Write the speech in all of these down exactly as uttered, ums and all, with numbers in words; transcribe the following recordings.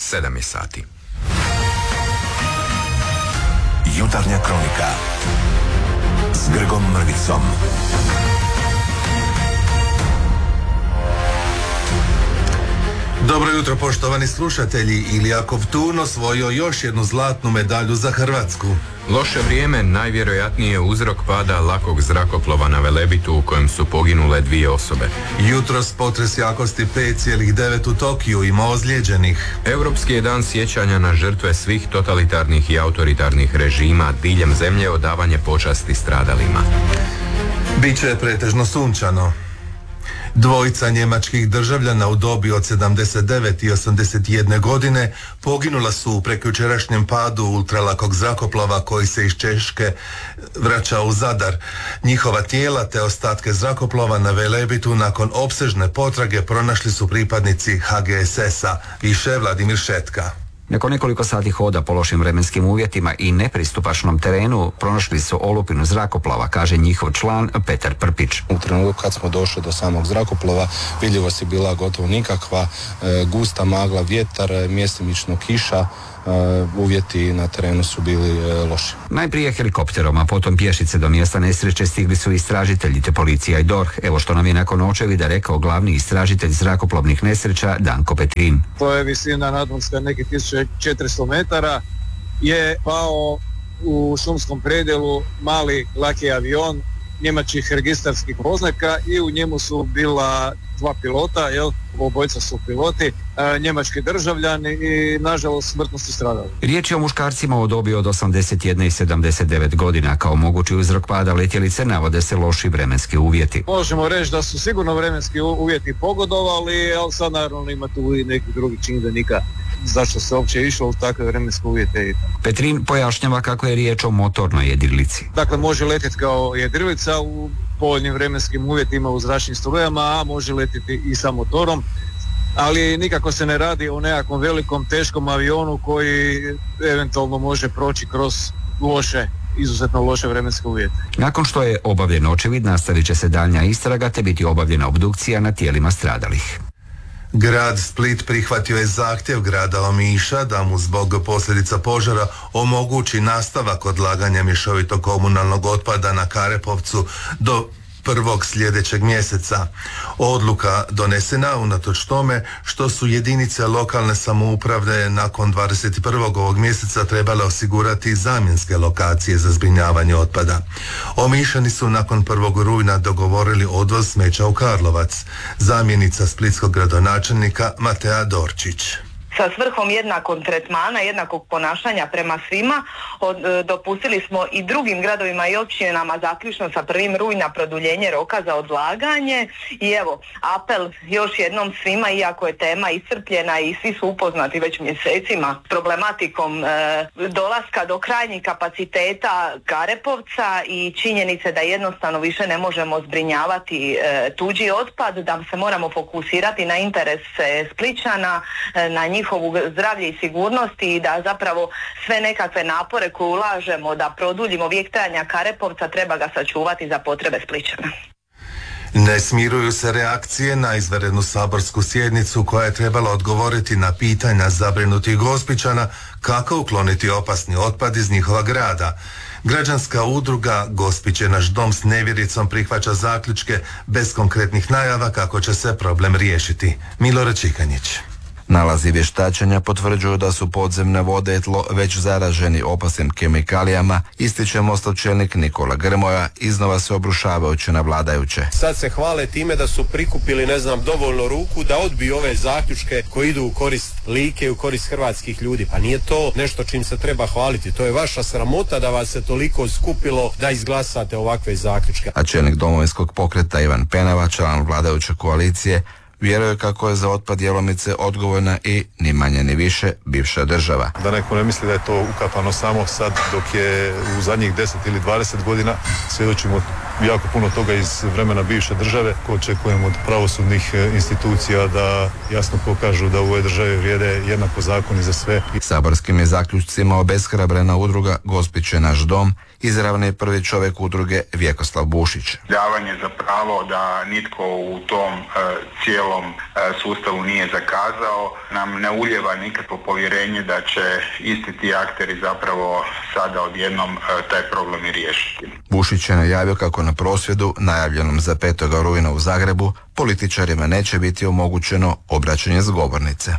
sedam je sati. Jutarnja kronika s Grgom Mrvicom. Dobro jutro, poštovani slušatelji. Ilija Kovtun osvojio još jednu zlatnu medalju za Hrvatsku. Loše vrijeme najvjerojatnije je uzrok pada lakog zrakoplova na Velebitu u kojem su poginule dvije osobe. Jutros potres jakosti pet zarez devet u Tokiju ima ozlijeđenih. Europski je dan sjećanja na žrtve svih totalitarnih i autoritarnih režima diljem zemlje, odavanje počasti stradalima. Biće pretežno sunčano. Dvojica njemačkih državljana u dobi od sedamdeset devet i osamdeset jedne godine poginula su u prekjučerašnjem padu ultralakog zrakoplova koji se iz Češke vraća u Zadar. Njihova tijela te ostatke zrakoplova na Velebitu nakon opsežne potrage pronašli su pripadnici ha ge es es-a, više Vladimir Šetka. Nakon nekoliko sati hoda po lošim vremenskim uvjetima i nepristupačnom terenu pronašli su olupinu zrakoplova, kaže njihov član Petar Prpić. U trenutku kad smo došli do samog zrakoplova vidljivost je bila gotovo nikakva, e, gusta magla, vjetar, mjestimično kiša. Uh, uvjeti na terenu su bili uh, loši. Najprije helikopterom, a potom pješice do mjesta nesreće stigli su istražitelji te policija i D O R H. Evo što nam je nakon očevida rekao glavni istražitelj zrakoplovnih nesreća Danko Petrin. To je visina nadmorska nekih tisuću četiristo metara, je pao u šumskom predjelu mali laki avion njemačkih registarskih oznaka i u njemu su bila dva pilota, jel? Obojica su piloti, e, njemački državljani i nažalost smrtno su stradali. Riječ je o muškarcima u dobi od osamdeset jedne i sedamdeset devet godina. Kao mogući uzrok pada letjelice navode se loši vremenski uvjeti. Možemo reći da su sigurno vremenski uvjeti pogodovali, ali sad naravno ima tu i neki drugi čimbenika zašto se uopće išlo u takve vremenske uvjete. Petrin pojašnjava kako je riječ o motornoj jedrilici. Dakle, može letjeti kao jedrilica u povoljnim vremenskim uvjetima u zračnim strujama, a može letjeti i sa motorom, ali nikako se ne radi o nekakvom velikom teškom avionu koji eventualno može proći kroz loše, izuzetno loše vremenske uvjete. Nakon što je obavljen očevid, nastavit će se daljnja istraga te biti obavljena obdukcija na tijelima stradalih. Grad Split prihvatio je zahtjev grada Omiša da mu zbog posljedica požara omogući nastavak odlaganja mješovitog komunalnog otpada na Karepovcu do prvog sljedećeg mjeseca. Odluka donesena unatoč tome što su jedinice lokalne samouprave nakon dvadeset prvog ovog mjeseca trebale osigurati zamjenske lokacije za zbrinjavanje otpada. Omišani su nakon prvog rujna dogovorili odvoz smeća u Karlovac. Zamjenica splitskog gradonačelnika Matea Dorčić. Sa svrhom jednakog tretmana, jednakog ponašanja prema svima, od, dopustili smo i drugim gradovima i općinama zaključno sa prvog rujna produljenje roka za odlaganje i evo, apel još jednom svima, iako je tema iscrpljena i svi su upoznati već mjesecima problematikom e, dolaska do krajnjih kapaciteta Karepovca i činjenice da jednostavno više ne možemo zbrinjavati e, tuđi otpad, da se moramo fokusirati na interese Splićana, e, na njih njihovu zdravlje i sigurnosti i da zapravo sve nekakve napore koje ulažemo da produljimo vijek trajanja Karepovca treba ga sačuvati za potrebe Splićana. Ne smiruju se reakcije na izvanrednu saborsku sjednicu koja je trebala odgovoriti na pitanja zabrinutih Gospićana kako ukloniti opasni otpad iz njihova grada. Građanska udruga Gospić je naš dom s nevjericom prihvaća zaključke bez konkretnih najava kako će se problem riješiti. Milorad Čikanjić. Nalazi vještačenja potvrđuju da su podzemne vode i tlo već zaraženi opasnim kemikalijama, ističe Mostov čelnik Nikola Grmoja, iznova se obrušavajući na vladajuće. Sad se hvale time da su prikupili, ne znam, dovoljno ruku da odbiju ove zaključke koji idu u korist Like i u korist hrvatskih ljudi. Pa nije to nešto čim se treba hvaliti. To je vaša sramota da vas se toliko skupilo da izglasate ovakve zaključke. A čelnik Domovinskog pokreta Ivan Penava, član vladajuće koalicije, vjeruje kako je za otpad djelomice odgovorna i ni manje ni više bivša država. Da neko ne misli da je to ukapano samo sad, dok je u zadnjih deset ili dvadeset godina svjedočimo jako puno toga iz vremena bivše države. Očekujemo od pravosudnih institucija da jasno pokažu da u ovoj državi vrijede jednako zakoni za sve. Saborskim je zaključcima obeshrabrena udruga Gospić je naš dom izravni je prvi čovjek udruge Vjekoslav Bušić. Davanje za pravo da nitko u tom e, cijelom e, sustavu nije zakazao nam ne ulijeva nikakvo povjerenje da će isti ti akteri zapravo sada odjednom e, taj problem i riješiti. Bušić je najavio kako na prosvjedu, najavljenom za petog rujna u Zagrebu, političarima neće biti omogućeno obraćanje s govornice.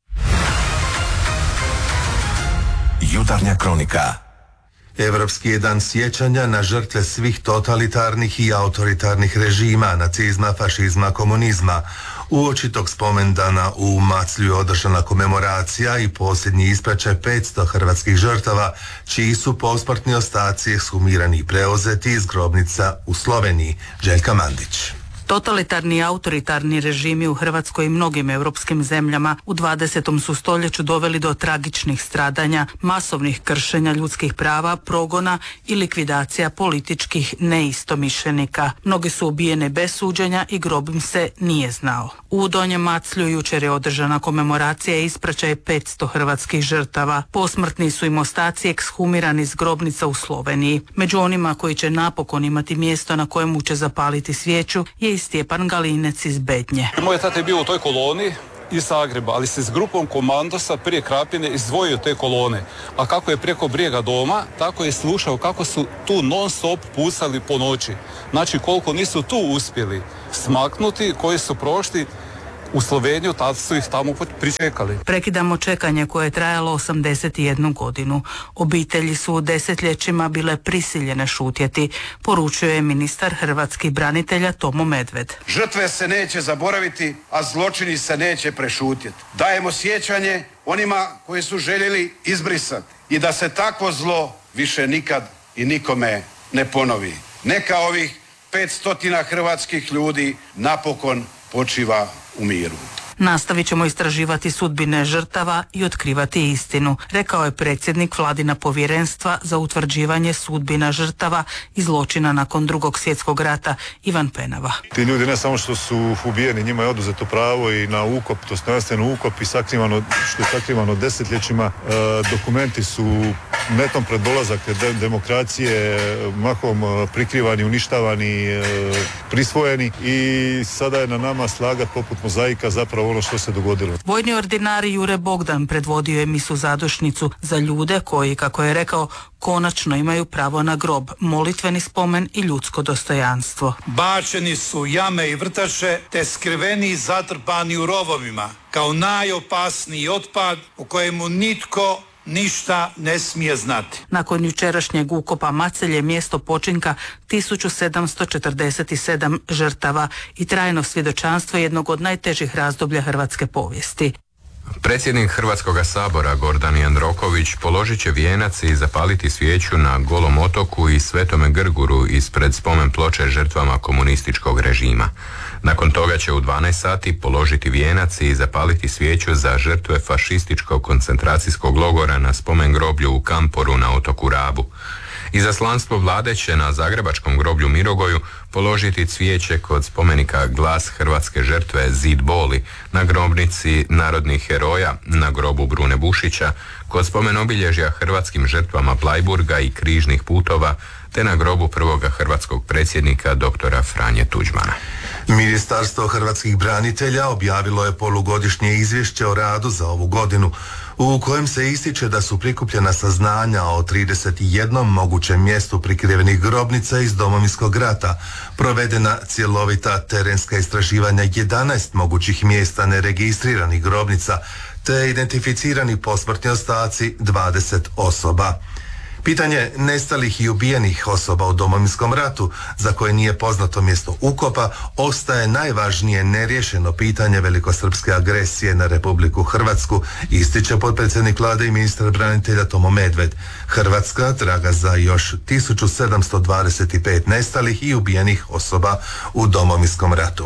Jutarnja kronika. Europski je dan sjećanja na žrtve svih totalitarnih i autoritarnih režima, nacizma, fašizma, komunizma. Uoči tog spomendana u Maclju je održana komemoracija i posljednji ispraćaj petsto hrvatskih žrtava, čiji su posmrtni ostaci ekshumirani i preuzeti iz grobnica u Sloveniji. Željka Mandić. Totalitarni i autoritarni režimi u Hrvatskoj i mnogim europskim zemljama u dvadesetom su stoljeću doveli do tragičnih stradanja, masovnih kršenja ljudskih prava, progona i likvidacija političkih neistomišljenika. Mnogi su ubijene bez suđenja i grob im se nije znao. U Donjem Maclju jučer je održana komemoracija i ispraćaj petsto hrvatskih žrtava. Posmrtni su im ostaci ekshumirani iz grobnica u Sloveniji. Među onima koji će napokon imati mjesto na kojemu će zapaliti svijeću je i Stjepan Galinec iz Bednje. Moj tata je bio u toj koloni iz Zagreba, ali se s grupom komandosa prije Krapine izdvojio te kolone. A kako je preko brijega doma, tako je slušao kako su tu non stop pucali po noći. Znači koliko nisu tu uspjeli smaknuti, koji su prošli u Sloveniju, tad su ih tamo pričekali. Prekidamo čekanje koje je trajalo osamdeset jednu godinu. Obitelji su u desetljećima bile prisiljene šutjeti, poručuje ministar hrvatskih branitelja Tomo Medved. Žrtve se neće zaboraviti, a zločini se neće prešutjeti. Dajemo sjećanje onima koji su željeli izbrisati i da se takvo zlo više nikad i nikome ne ponovi. Neka ovih petstotina hrvatskih ljudi napokon počiva u miru. Nastavit ćemo istraživati sudbine žrtava i otkrivati istinu, rekao je predsjednik Vladina povjerenstva za utvrđivanje sudbina žrtava i zločina nakon Drugog svjetskog rata Ivan Penava. Ti ljudi ne samo što su ubijeni, njima je oduzeto pravo i na ukop, dostojanstveno ukop i sakrivano, što je sakrivano desetljećima. E, dokumenti su netom pred dolazak de, demokracije mahom prikrivani, uništavani, e, prisvojeni i sada je na nama slagat poput mozaika zapravo ono što se dogodilo. Vojni ordinar Jure Bogdan predvodio je misu zadušnicu za ljude koji, kako je rekao, konačno imaju pravo na grob, molitveni spomen i ljudsko dostojanstvo. Bačeni su jame i vrtaše, te skriveni i zatrpani u rovovima, kao najopasniji otpad u kojemu nitko ništa ne smije znati. Nakon jučerašnjeg ukopa Macelj je mjesto počinka tisuću sedamsto četrdeset sedam žrtava i trajno svjedočanstvo jednog od najtežih razdoblja hrvatske povijesti. Predsjednik Hrvatskog sabora Gordan Jandroković položit će vijenac i zapaliti svijeću na Golom otoku i Svetome Grguru ispred spomen ploče žrtvama komunističkog režima. Nakon toga će u dvanaest sati položiti vijenac i zapaliti svijeću za žrtve fašističkog koncentracijskog logora na spomen groblju u Kamporu na otoku Rabu. Izaslanstvo vlade će na zagrebačkom groblju Mirogoju položiti cvijeće kod spomenika Glas hrvatske žrtve Zid boli, na grobnici narodnih heroja, na grobu Brune Bušića, kod spomen obilježja hrvatskim žrtvama Bleiburga i križnih putova, te na grobu prvoga hrvatskog predsjednika doktora Franje Tuđmana. Ministarstvo hrvatskih branitelja objavilo je polugodišnje izvješće o radu za ovu godinu, u kojem se ističe da su prikupljena saznanja o trideset jednom mogućem mjestu prikrivenih grobnica iz Domovinskog rata, provedena cjelovita terenska istraživanja jedanaest mogućih mjesta neregistriranih grobnica, te identificirani posmrtni ostaci dvadeset osoba. Pitanje nestalih i ubijenih osoba u Domovinskom ratu, za koje nije poznato mjesto ukopa, ostaje najvažnije neriješeno pitanje velikosrpske agresije na Republiku Hrvatsku, ističe potpredsjednik vlade i ministar branitelja Tomo Medved. Hrvatska traga za još tisuću sedamsto dvadeset pet nestalih i ubijenih osoba u Domovinskom ratu.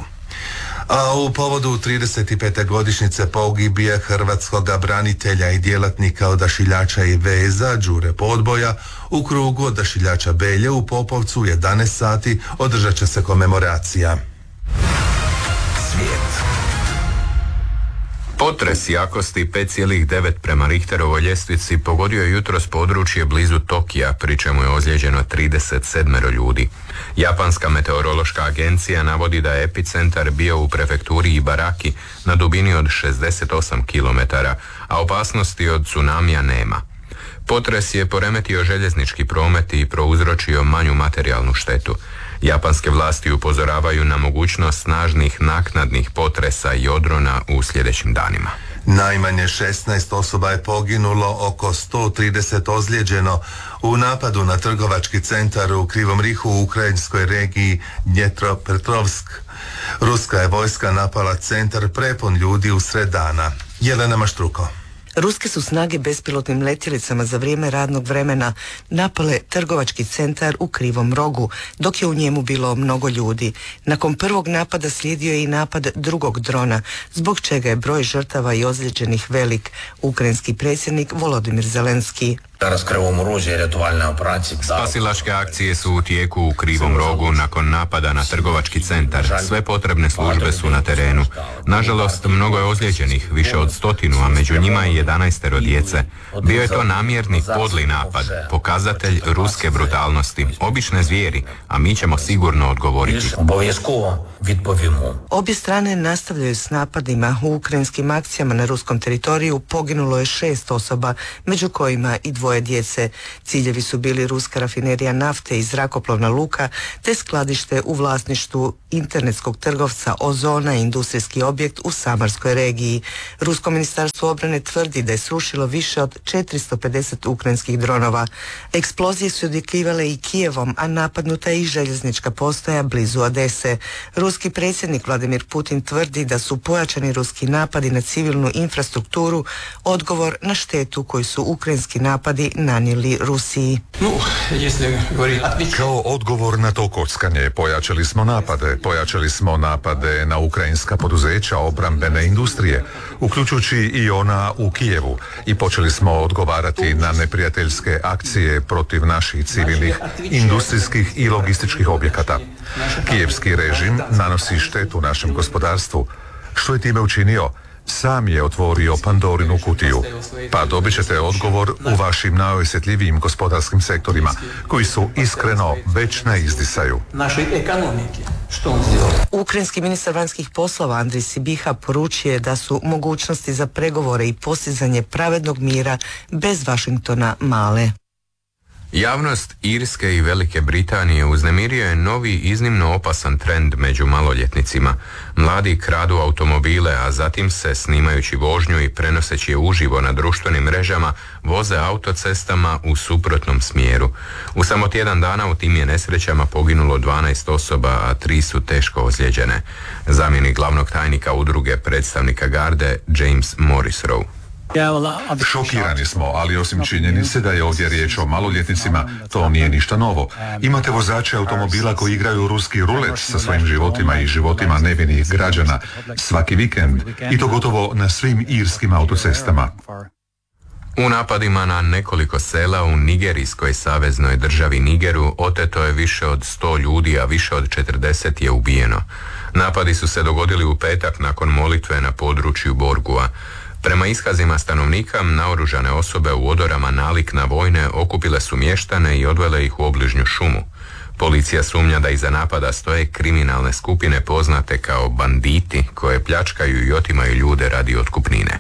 A u povodu trideset pete godišnjice pogibije hrvatskog branitelja i djelatnika odašiljača i veza Đure Podboja u krugu odašiljača Belje u Popovcu u jedanaest sati održat će se komemoracija. Svijet. Potres jakosti pet zarez devet prema Richterovoj ljestvici pogodio je jutros područje blizu Tokija, pri čemu je ozlijeđeno trideset sedam ljudi. Japanska meteorološka agencija navodi da je epicentar bio u prefekturi Ibaraki na dubini od šezdeset osam kilometara, a opasnosti od tsunamija nema. Potres je poremetio željeznički promet i prouzročio manju materijalnu štetu. Japanske vlasti upozoravaju na mogućnost snažnih naknadnih potresa i odrona u sljedećim danima. Najmanje šesnaest osoba je poginulo, oko sto trideset ozlijeđeno u napadu na trgovački centar u Krivom Rihu u ukrajinskoj regiji Dnjepropetrovsk. Ruska je vojska napala centar prepun ljudi usred dana. Jelena Maštruko. Ruske su snage bespilotnim letjelicama za vrijeme radnog vremena napale trgovački centar u Krivom Rogu, dok je u njemu bilo mnogo ljudi. Nakon prvog napada slijedio je i napad drugog drona, zbog čega je broj žrtava i ozlijeđenih velik. Ukrajinski predsjednik Volodimir Zelenski. Spasilačke akcije su u tijeku u Krivom Rogu nakon napada na trgovački centar. Sve potrebne službe su na terenu. Nažalost, mnogo je ozlijeđenih, više od stotinu, a među njima je jedanaestero djece. Bio je to namjerni podli napad, pokazatelj ruske brutalnosti, obične zvijeri, a mi ćemo sigurno odgovoriti. Obje strane nastavljaju s napadima. U ukrajinskim akcijama na ruskom teritoriju poginulo je šest osoba, među kojima i dvoje djece. Ciljevi su bili ruska rafinerija nafte i zrakoplovna luka, te skladište u vlasništvu internetskog trgovca Ozona i industrijski objekt u Samarskoj regiji. Rusko ministarstvo obrane tvrdi da je srušilo više od četiristo pedeset ukrajinskih dronova. Eksplozije su odjekivale i Kijevom, a napadnuta je i željeznička postaja blizu Odese. Ruski predsjednik Vladimir Putin tvrdi da su pojačani ruski napadi na civilnu infrastrukturu odgovor na štetu koju su ukrajinski napadi nanijeli Rusiji. Kao odgovor na to kockanje pojačali smo napade, pojačali smo napade na ukrajinska poduzeća obrambene industrije, uključujući i ona u Kijevu, i počeli smo odgovarati na neprijateljske akcije protiv naših civilnih, industrijskih i logističkih objekata. Kijevski režim nanosi štetu našem gospodarstvu. Što je time učinio? Sam je otvorio Pandorinu kutiju, pa dobit ćete odgovor u vašim najosjetljivijim gospodarskim sektorima, koji su iskreno već na izdisaju. Ukrajinski ministar vanjskih poslova Andrij Sibiha poručio je da su mogućnosti za pregovore i postizanje pravednog mira bez Vašingtona male. Javnost Irske i Velike Britanije uznemirio je novi iznimno opasan trend među maloljetnicima. Mladi kradu automobile, a zatim se, snimajući vožnju i prenoseći je uživo na društvenim mrežama, voze autocestama u suprotnom smjeru. U samo tjedan dana u tim je nesrećama poginulo dvanaest osoba, a tri su teško ozlijeđene. Zamjenik glavnog tajnika udruge predstavnika garde James Morrisroe. Šokirani smo, ali osim činjenice da je ovdje riječ o maloljetnicima, to nije ništa novo. Imate vozače automobila koji igraju ruski rulet sa svojim životima i životima nevinih građana svaki vikend, i to gotovo na svim irskim autocestama. U napadima na nekoliko sela u nigerijskoj saveznoj državi Nigeru oteto je više od sto ljudi, a više od četrdeset je ubijeno. Napadi su se dogodili u petak nakon molitve na području Borgua. Prema iskazima stanovnika, naoružane osobe u odorama nalik na vojne okupile su mještane i odvele ih u obližnju šumu. Policija sumnja da iza napada stoje kriminalne skupine poznate kao banditi, koje pljačkaju i otimaju ljude radi otkupnine.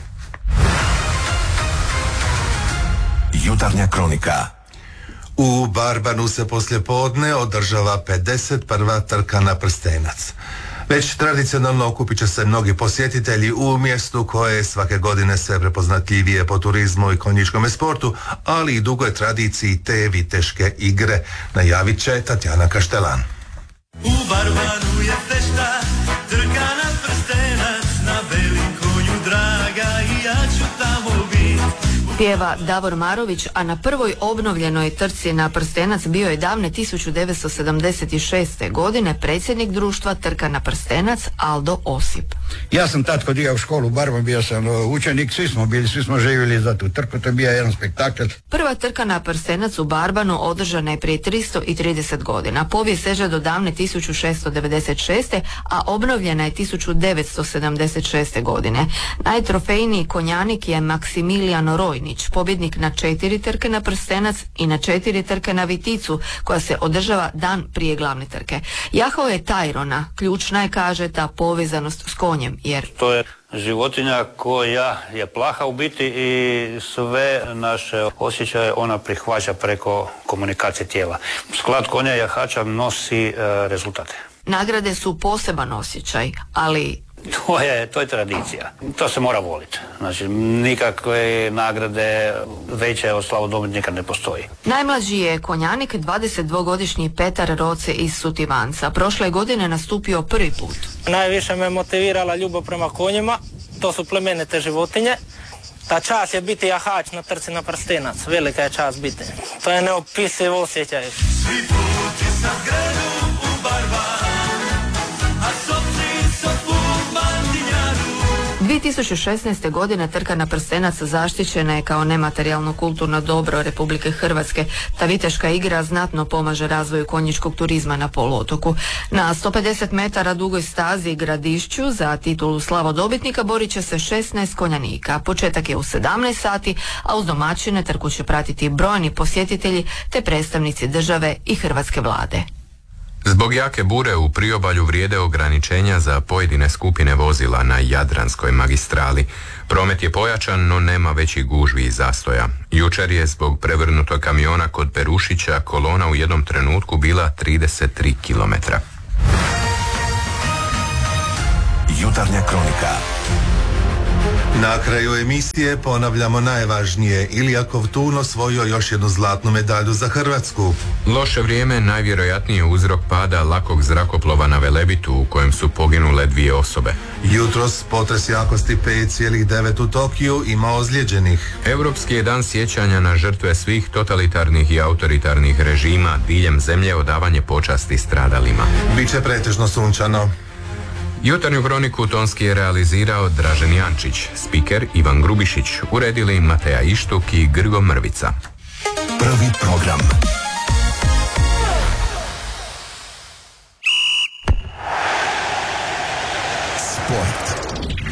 Jutarnja kronika. U Barbanu se poslijepodne održava pedeset prva trka na prstenac. Već tradicionalno okupit će se mnogi posjetitelji u mjestu koje je svake godine sve prepoznatljivije po turizmu i konjičkom sportu, ali i dugoj tradiciji te viteške igre, najavit će Tatjana Kaštelan. U Barbanu je fešta, trka na prstenac, na belim konju draga, i ja ću tamo bit. U Pjeva Davor Marović, a na prvoj obnovljenoj trci na prstenac bio je davne tisuću devetsto sedamdeset šeste. godine predsjednik društva Trka na prstenac Aldo Osip. Ja sam tad kod u školu Barban, bio sam učenik, svi smo bili, svi smo živjeli za tu trku, to je bio jedan spektakl. Prva trka na prstenac u Barbanu održana je prije tristo trideset godina. Povijest seže do davne tisuću šesto devedeset šeste. a obnovljena je tisuću devetsto sedamdeset šeste. godine. Najtrofejniji konjanik je Maksimilijan Rojnić, pobjednik na četiri trke na prstenac i na četiri trke na Viticu, koja se održava dan prije glavne trke. Jahao je Tajrona, ključna je, kaže, ta povezanost s konjem, jer to je životinja koja je plaha u biti i sve naše osjećaje ona prihvaća preko komunikacije tijela. Sklad konja i jahača nosi e, rezultate. Nagrade su poseban osjećaj, ali To je, to je tradicija. To se mora voliti. Znači, nikakve nagrade veće od slavodobitnika ne postoji. Najmlađi je konjanik dvadesetdvogodišnji Petar Roce iz Sutivanca. Prošle godine nastupio prvi put. Najviše me motivirala ljubav prema konjima. To su plemenite životinje. Ta čast je biti jahač na trci na prstenac. Velika je čast biti. To je neopisiv osjećaj. Svi puti sam grenu u Barban, a sopci su u Martinjaru. dvije tisuće šesnaeste. godine trka na prstenac zaštićena je kao nematerijalno kulturno dobro Republike Hrvatske. Ta viteška igra znatno pomaže razvoju konjičkog turizma na poluotoku. Na sto pedeset metara dugoj stazi Gradišću za titulu slavodobitnika borit će se šesnaest konjanika. Početak je u sedamnaest sati, a uz domaćine trku će pratiti brojni posjetitelji te predstavnici države i hrvatske vlade. Zbog jake bure u priobalju vrijede ograničenja za pojedine skupine vozila na Jadranskoj magistrali. Promet je pojačan, no nema većih gužvi i zastoja. Jučer je zbog prevrnutog kamiona kod Perušića kolona u jednom trenutku bila trideset tri kilometra. Jutarnja kronika. Na kraju emisije ponavljamo najvažnije. Ilija Kovtun osvojio još jednu zlatnu medalju za Hrvatsku. Loše vrijeme najvjerojatniji je uzrok pada lakog zrakoplova na Velebitu u kojem su poginule dvije osobe. Jutros potres jakosti pet zarez devet u Tokiju ima ozlijeđenih. Europski je dan sjećanja na žrtve svih totalitarnih i autoritarnih režima diljem zemlje, odavanje počasti stradalima. Biće pretežno sunčano. Jutarnju kroniku tonski je realizirao Dražen Jančić, spiker Ivan Grubišić, uredili Mateja Ištuk i Grgo Mrvica. Prvi program. Sport.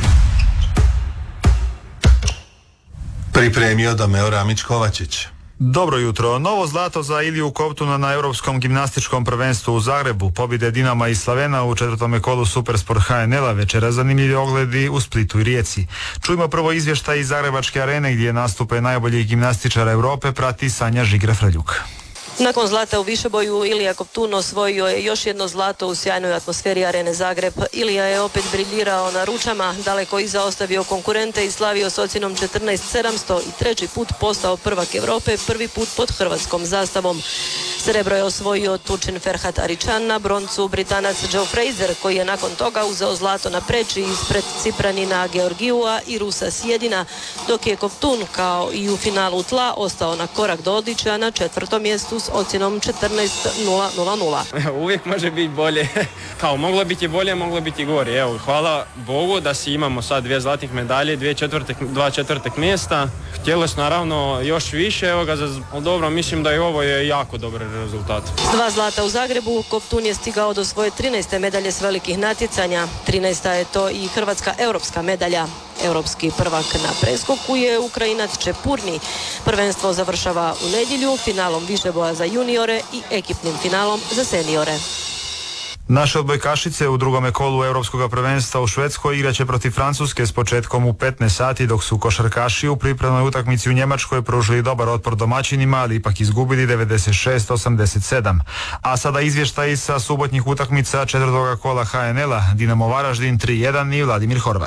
Pripremio Domeo Ramić-Kovačić. Dobro jutro. Novo zlato za Iliju Kovtuna na Europskom gimnastičkom prvenstvu u Zagrebu. Pobjede Dinama i Slavena u četvrtome kolu Supersport H N L-a večera zanimljivi ogledi u Splitu i Rijeci. Čujmo prvo izvještaj iz Zagrebačke arene gdje nastupe najboljih gimnastičara Europe prati Sanja Žigra-Fraljuk. Nakon zlata u višeboju Ilija Kovtun osvojio je još jedno zlato u sjajnoj atmosferi arene Zagreb. Ilija je opet briljirao na ručama, daleko iza ostavio konkurente i slavio s ocjenom četrnaest sedamsto i treći put postao prvak Europe, prvi put pod hrvatskom zastavom. Srebro je osvojio Turčin Ferhat Aričan, na broncu Britanac Joe Fraser koji je nakon toga uzeo zlato na preči ispred Cipranina Georgijua i Rusa Sjedina, dok je Kovtun kao i u finalu tla ostao na korak do odličja na četvrtom mjestu s ocjenom četrnaest nula nula. Uvijek može biti bolje. Kao moglo biti bolje, moglo biti gore. Evo, hvala Bogu da si imamo sad dvije zlatih medalje, dvije četvrtek, dva četvrtek mjesta. Htjelo se naravno još više, evo ga, za, dobro, mislim da i ovo je jako dobar rezultat. S dva zlata u Zagrebu Kovtun je stigao do svoje trinaeste medalje s velikih natjecanja. trinaesta je to i hrvatska europska medalja. Europski prvak na preskoku je Ukrajinac Čepurni. Prvenstvo završava u nedjelju finalom višeboja za juniore i ekipnim finalom za seniore. Naše odbojkašice u drugome kolu Europskog prvenstva u Švedskoj igraće protiv Francuske s početkom u petnaest sati, dok su košarkaši u pripremnoj utakmici u Njemačkoj pružili dobar otpor domaćinima, ali ipak izgubili devedeset šest osamdeset sedam. A sada izvještaj sa subotnjih utakmica četvrtoga kola H N L-a, Dinamo Varaždin tri jedan i Vladimir Horvat.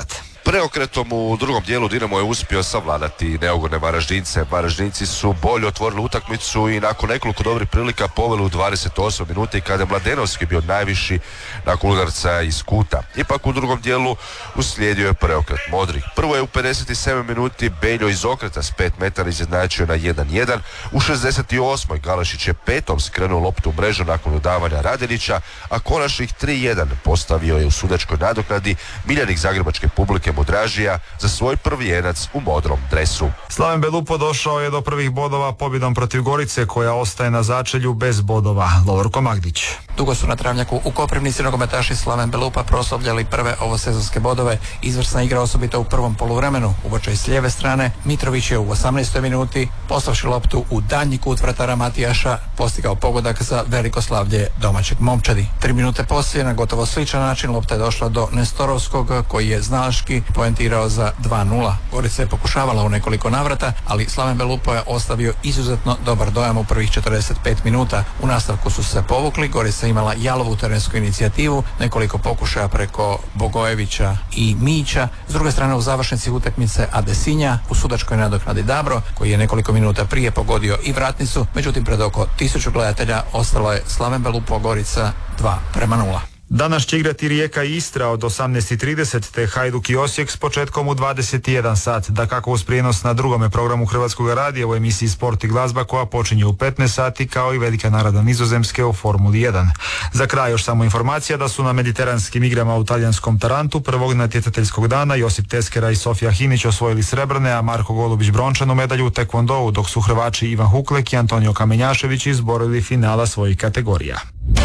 Preokretom u drugom dijelu Dinamo je uspio savladati neugodne Varaždince. Varaždinci su bolje otvorili utakmicu i nakon nekoliko dobrih prilika poveli u dvadeset osam minuta i kada je Mladenovski bio najviši nakon udarca iz kuta. Ipak u drugom dijelu uslijedio je preokret modrih. Prvo je u pedeset sedam minuti Beljo iz okreta s pet metara izjednačio na jedan jedan. U šezdeset osmoj Galašić je petom skrenuo loptu u mrežu nakon dodavanja Radelića, a konačnih tri jedan postavio je u sudačkoj nadoknadi miljenik zagrebačke publike Mudražija za svoj prvi jenac u modrom dresu. Slaven Belupo došao je do prvih bodova pobjedom protiv Gorice koja ostaje na začelju bez bodova. Lovorko Magdić. Dugo su na travnjaku u Koprivnici nogometaši Slaven Belupa proslavljali prve ovosezonske bodove. Izvrsna igra osobito u prvom poluvremenu. Ubočaj s lijeve strane Mitrović je u osamnaestoj minuti poslavši loptu u daljnji kut vratara Matijaša postigao pogodak za veliko slavlje domaćeg momčadi. Tri minute poslije na gotovo sličan način lopta je došla do Nestorovskog koji je znalaški poentirao za dva nula. Gorica je pokušavala u nekoliko navrata, ali Slaven Belupo je ostavio izuzetno dobar dojam u prvih četrdeset pet minuta. U nastavku su se povukli, Gorica imala jalovu terensku inicijativu, nekoliko pokušaja preko Bogojevića i Mića. S druge strane u završnici utakmice Adesinja u sudačkoj nadoknadi Dabro, koji je nekoliko minuta prije pogodio i vratnicu, međutim pred oko tisuću gledatelja ostalo je Slaven Belupo Gorica dva prema nula. Danas će igrati Rijeka i Istra od osamnaest i trideset te Hajduk i Osijek s početkom u dvadeset jedan sat. Dakako uz prijenos na drugome programu Hrvatskog radija u emisiji Sport i glazba koja počinje u petnaest sati kao i velika nagrada Nizozemske u Formuli jedan. Za kraj još samo informacija da su na mediteranskim igrama u talijanskom Tarantu prvog natjecateljskog dana Josip Teskera i Sofija Hinić osvojili srebrne, a Marko Golubić brončanu medalju u tekvondou, dok su Hrvači Ivan Huklek i Antonio Kamenjašević izborili finala svojih kategorija.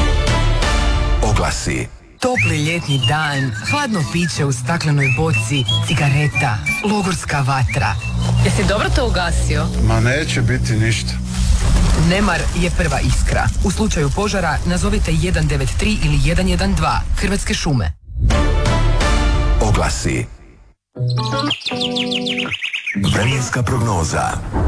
Oglasi. Topli ljetni dan, hladno piće u staklenoj boci, cigareta, logorska vatra. Jesi dobro to ugasio? Ma neće biti ništa. Nemar je prva iskra. U slučaju požara nazovite jedan devet tri ili jedan jedan dva. Hrvatske šume. Oglasi. Vremenska prognoza.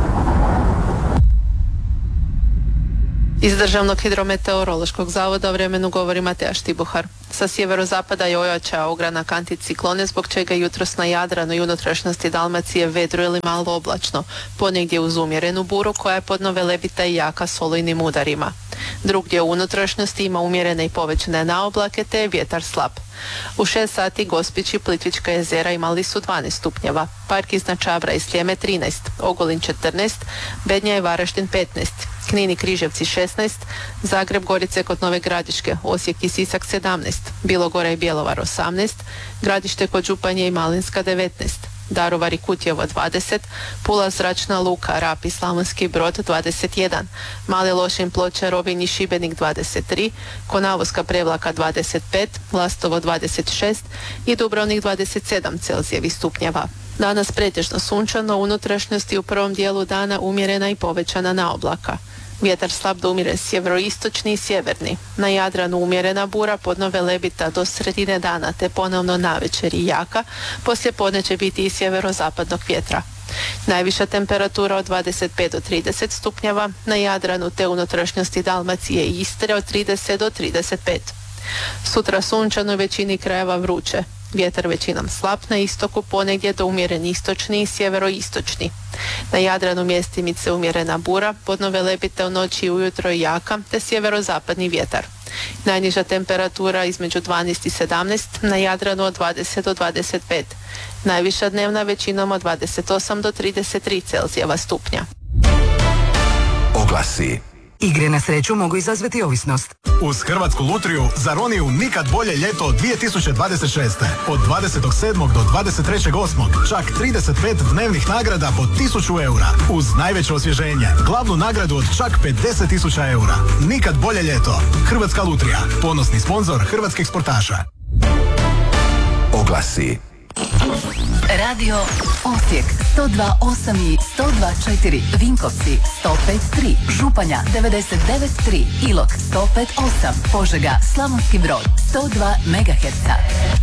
Iz Državnog hidrometeorološkog zavoda o vremenu govori Mateja Štibuhar. Sa sjeverozapada je ojačao ogranak anticiklone, zbog čega jutros na Jadranu i unutrašnjosti Dalmacije vedro ili malo oblačno, ponegdje uz umjerenu buru koja je podno velebita i jaka s olujnim udarima. Drugdje u unutrašnjosti ima umjerene i povećane naoblake te je vjetar slab. U šest sati Gospić i Plitvička jezera imali su dvanaest stupnjeva, Park iznad Čabra i Sljeme trinaest, Ogulin četrnaest, Bednja i Varaždin petnaest, Knin i Križevci šesnaest, Zagreb, Gorice kod Nove Gradiške, Osijek i Sisak sedamnaest, Bilogora i Bjelovar osamnaest, Gradište kod Županje i Malinska devetnaest, Daruvar i Kutjevo dvadeset, Pula, Zračna luka, Rab i Slavonski Brod dvadeset jedan, Mali Lošin, Ploča, Rovinj i Šibenik dvadeset tri, Konavoska Prevlaka dvadeset pet, Lastovo dvadeset šest i Dubrovnik dvadeset sedam Celzijevih stupnjeva. Danas pretežno sunčano, u unutrašnjosti u prvom dijelu dana umjerena i povećana naoblaka. Vjetar slab do umjeren sjeveroistočni i sjeverni. Na Jadranu umjerena bura, podno velebita do sredine dana te ponovno navečer i jaka, poslije podne će biti i sjeverozapadnog vjetra. Najviša temperatura od dvadeset pet do trideset stupnjeva, na Jadranu te unutrašnjosti Dalmacije i Istre od trideset do trideset pet. Sutra sunčano u većini krajeva vruće. Vjetar većinom slab, na istoku ponegdje do umjeren istočni i sjeveroistočni. Na Jadranu mjestimice umjerena bura, podno velebita u noći i ujutro i jaka, te sjeverozapadni vjetar. Najniža temperatura između dvanaest i sedamnaest, na Jadranu od dvadeset do dvadeset pet. Najviša dnevna većinom od dvadeset osam do trideset tri Celzijeva stupnja. Oglasi. Igre na sreću mogu izazvati ovisnost. Uz Hrvatsku lutriju za Roniju nikad bolje ljeto dvije tisuće dvadeset šeste. Od dvadesetog sedmog do dvadeset trećeg osmog čak trideset pet dnevnih nagrada po tisuću eura. Uz najveće osvježenje, glavnu nagradu od čak pedeset tisuća eura. Nikad bolje ljeto. Hrvatska lutrija, ponosni sponzor hrvatskih sportaša. Oglasi. Radio Osijek sto dva osam i sto dva četiri, Vinkovci sto pet tri, Županja devedeset devet tri, Ilok sto pet osam, Požega, Slavonski Brod sto dva megaherca,